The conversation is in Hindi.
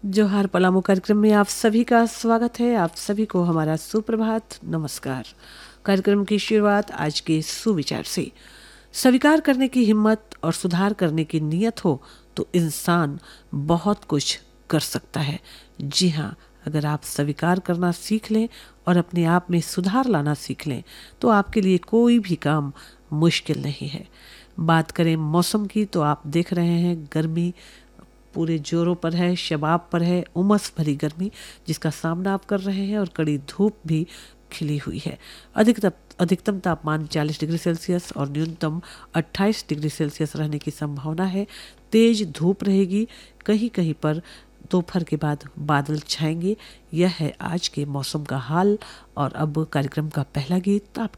जोहार पलामू कार्यक्रम में आप सभी का स्वागत है। आप सभी को हमारा सुप्रभात नमस्कार। कार्यक्रम की शुरुआत आज के सुविचार से। स्वीकार करने की हिम्मत और सुधार करने की नीयत हो तो इंसान बहुत कुछ कर सकता है। जी हाँ, अगर आप स्वीकार करना सीख लें और अपने आप में सुधार लाना सीख लें तो आपके लिए कोई भी काम मुश्किल नहीं है। बात करें मौसम की तो आप देख रहे हैं गर्मी पूरे जोरों पर है, शबाब पर है, उमस भरी गर्मी जिसका सामना आप कर रहे हैं और कड़ी धूप भी खिली हुई है। अधिकतम तापमान 40 डिग्री सेल्सियस और न्यूनतम 28 डिग्री सेल्सियस रहने की संभावना है। तेज धूप रहेगी, कहीं कहीं पर दोपहर के बाद बादल छाएंगे। यह है आज के मौसम का हाल। और अब कार्यक्रम का पहला गीत आप